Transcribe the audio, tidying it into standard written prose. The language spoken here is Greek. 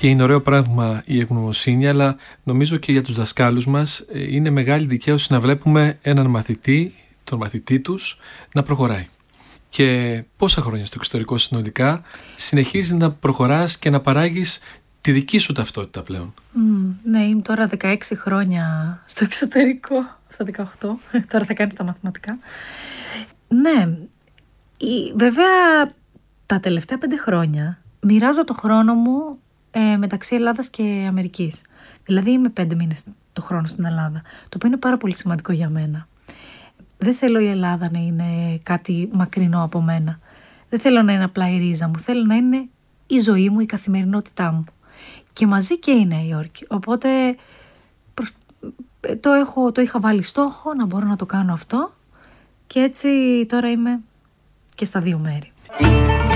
και είναι ωραίο πράγμα η ευγνωμοσύνη, αλλά νομίζω και για τους δασκάλους μας είναι μεγάλη δικαίωση να βλέπουμε έναν μαθητή, τον μαθητή τους, να προχωράει. Και πόσα χρόνια στο εξωτερικό συνολικά συνεχίζεις να προχωράς και να παράγεις τη δική σου ταυτότητα πλέον? Ναι, είμαι τώρα 16 χρόνια στο εξωτερικό, αυτά 18, τώρα θα κάνεις τα μαθηματικά. Ναι, βέβαια τα τελευταία 5 χρόνια μοιράζω το χρόνο μου μεταξύ Ελλάδας και Αμερικής. Δηλαδή είμαι 5 μήνες το χρόνο στην Ελλάδα, το οποίο είναι πάρα πολύ σημαντικό για μένα. Δεν θέλω η Ελλάδα να είναι κάτι μακρινό από μένα. Δεν θέλω να είναι απλά η ρίζα μου. Θέλω να είναι η ζωή μου, η καθημερινότητά μου. Και μαζί και η Νέα Υόρκη. Οπότε το είχα βάλει στόχο να μπορώ να το κάνω αυτό. Και έτσι τώρα είμαι και στα δύο μέρη.